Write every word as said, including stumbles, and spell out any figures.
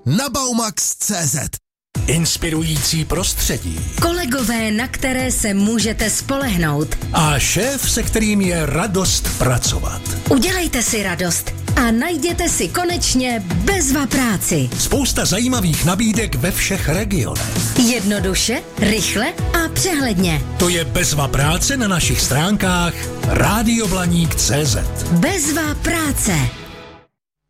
na Baumax tečka cé zet. Inspirující prostředí. Kolegové, na které se můžete spolehnout. A šéf, se kterým je radost pracovat. Udělejte si radost a najděte si konečně bezva práci. Spousta zajímavých nabídek ve všech regionech. Jednoduše, rychle a přehledně. To je bezva práce na našich stránkách rádio blaník tečka cé zet. Bezva práce.